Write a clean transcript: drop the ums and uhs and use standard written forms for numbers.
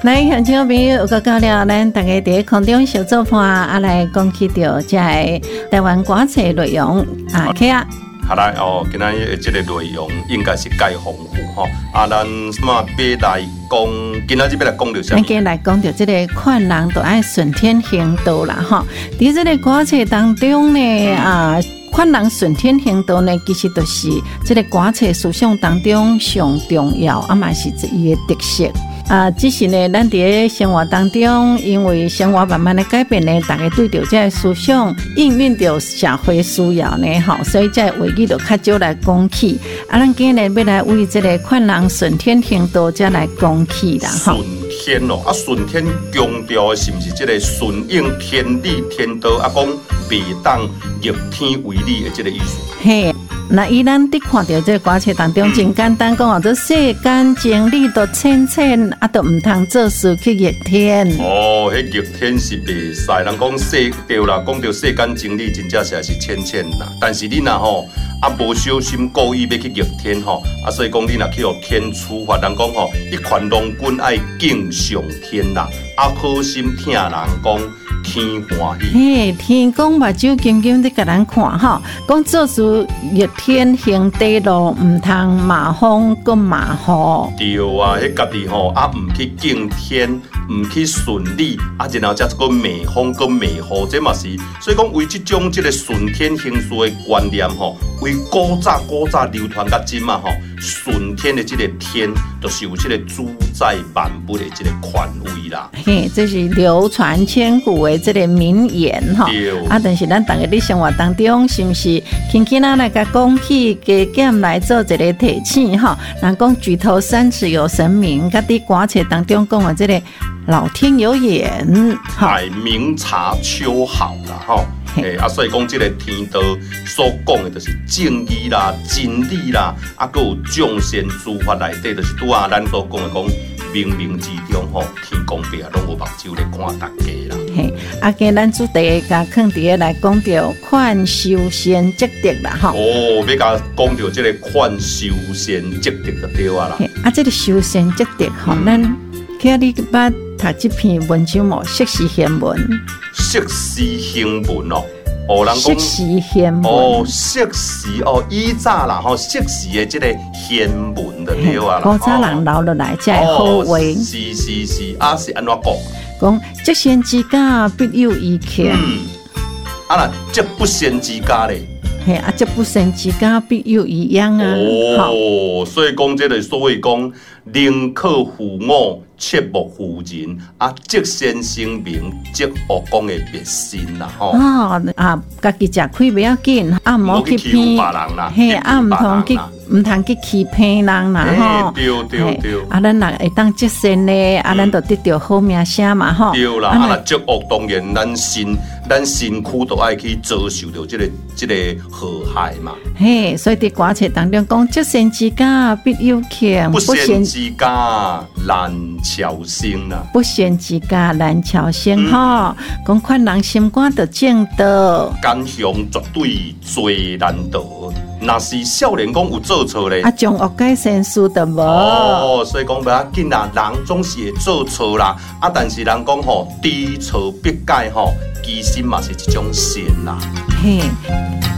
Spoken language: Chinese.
来，乡亲朋友，有个到了，咱大家在空中小作伴，来讲起到这台湾歌词内容，K啊。 好来哦，今仔日这个内容应该是介丰富吼。咱什么要来讲？今仔日要来讲到啥？ 咱今日来讲到这个劝人都爱顺天行道啦，哈。在这个歌词当中呢，劝人顺天行道呢，其实就是这个歌词思想当中上重要，嘛是伊的特色。只是呢，咱伫生活当中，因为生活慢慢的改变呢，大家对着这个思想应用着社会需要呢，所以这话语就较少来讲起。咱今日要来为这个劝人顺天行道，才来讲起啦， 顺天哦，顺天强调的是不是这个顺应天理天道，讲袂当逆天为理的这个意思？ 嘿。那伊咱伫看到这个歌词当中，真简单讲这世间情理都浅浅，都唔通做事去逆天。 哦，迄逆天是袂使，人讲对啦，讲到世间情理真正是浅浅啦。但是你若无小心故意要去逆天所以讲你若去互天处罚，人讲一拳龙君爱敬上天啦，好心听人讲。天欢喜， 嘿，天公目睭金金在甲咱看讲做事逆天行地路，唔通骂风跟骂雨。 对啊，迄家己唔去敬天，唔去顺理，然后才个骂风跟骂雨，这嘛是。所以讲为这种这个顺天行事的观念为古早流传到今嘛顺天的这个天，就是有这个主宰万物的这个权威啦。 嘿，这是流传千古的这个名言但是咱大家伫生活当中，是不是轻轻来甲讲起，加减来做一个提醒人讲举头三尺有神明，甲伫歌词当中讲的这个老天有眼， 海明察秋毫啦所以讲这个天道所讲的就是正义啦、真理啦，还有众善诸法内底，就是拄咱所讲的讲冥冥之中天公伯拢有目睭咧看大家啦。 嘿，今咱主题甲放伫来讲到劝修善积德啦要甲讲到这个劝修善积德就对啦。 这个修善积德咱今日你捌读这篇文章无？释时贤文。 释时贤文人讲释时贤文释时以早啦释时的这个贤文就对啦。 古早人留落来才好话。 是是安怎讲？ 讲积善之家必有余庆。 积不善之家咧。 积不善之家必有余殃啊。 所以讲这个所谓讲宁可负我，切莫负人积善生名，积恶讲的别心啦家己食亏不要紧，唔好去骗别人啦， 唔通去欺骗人啦对， 咱若会当积善咧，咱就得到好名声嘛对啦，积恶当然咱身躯都爱去遭受到这个祸害嘛。 所以伫歌词当中讲，积善之家必有庆， 不善之家难超生啦。 不善之家难超生讲劝人心肝就正道， 奸雄绝对最难得。若是少年讲有做错咧， 将恶改善事就无。 所以讲不要紧啦，人总是会做错啦。但是人讲知错必改，其实嘛是一种善啦。